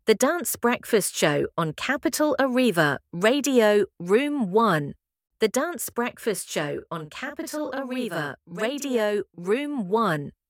The Dance Breakfast Show on Capital Arriva, Radio Room 1. The Dance Breakfast Show on Capital Arriva, Radio Room 1.